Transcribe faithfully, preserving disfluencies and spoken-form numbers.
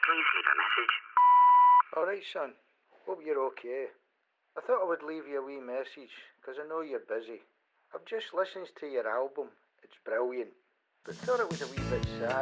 Please leave a message. Alright, son. Hope you're okay. I thought I would leave you a wee message, because I know you're busy. I've just listened to your album. It's brilliant. But thought it was a wee bit sad.